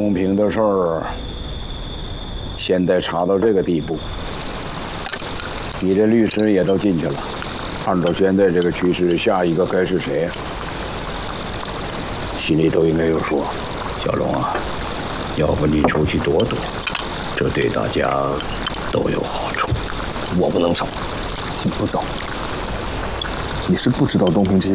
东平的事儿，现在查到这个地步，你这律师也都进去了。按照现在这个趋势，下一个该是谁？心里都应该有数。小龙啊，要不你出去躲躲，这对大家都有好处。 我不能走，你不走，你是不知道东平这些